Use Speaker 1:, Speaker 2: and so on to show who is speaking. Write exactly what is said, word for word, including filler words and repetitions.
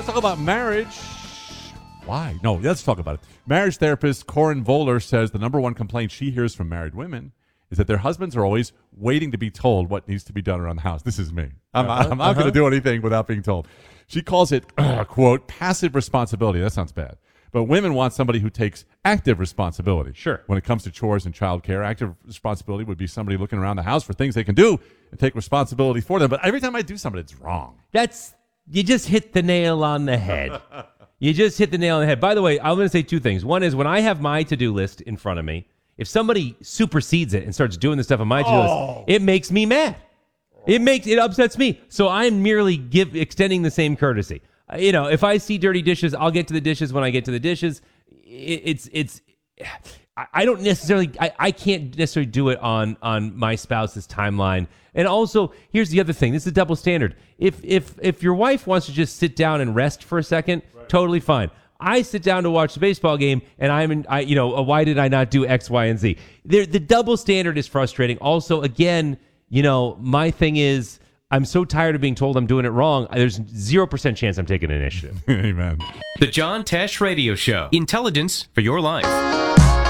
Speaker 1: Let's talk about marriage. Why? No, let's talk about it. Marriage therapist Corinne Voller says the number one complaint she hears from married women is that their husbands are always waiting to be told what needs to be done around the house. This is me. I'm,
Speaker 2: Uh-huh,
Speaker 1: I'm not
Speaker 2: uh-huh.
Speaker 1: going to do anything without being told. She calls it, uh, quote, passive responsibility. That sounds bad. But women want somebody who takes active responsibility.
Speaker 2: Sure.
Speaker 1: When it comes to chores and childcare, active responsibility would be somebody looking around the house for things they can do and take responsibility for them. But every time I do something, it's wrong.
Speaker 2: That's, you just hit the nail on the head. You just hit the nail on the head. By the way, I'm going to say two things. One is when I have my to-do list in front of me, if somebody supersedes it and starts doing the stuff on my to-do
Speaker 1: Oh.
Speaker 2: list, it makes me mad. It makes it upsets me. So I'm merely give extending the same courtesy. Uh, you know, if I see dirty dishes, I'll get to the dishes when I get to the dishes. It, it's it's. I, I don't necessarily. I, I can't necessarily do it on on my spouse's timeline. And also, here's the other thing. This is a double standard. If if if your wife wants to just sit down and rest for a second, right. Totally fine. I sit down to watch the baseball game, and I'm in. I you know uh, why did I not do X, Y, and Z? There, the double standard is frustrating. Also, again. You know, my thing is, I'm so tired of being told I'm doing it wrong. There's zero percent chance I'm taking initiative.
Speaker 1: Amen.
Speaker 3: The John Tesh Radio Show. Intelligence for your life.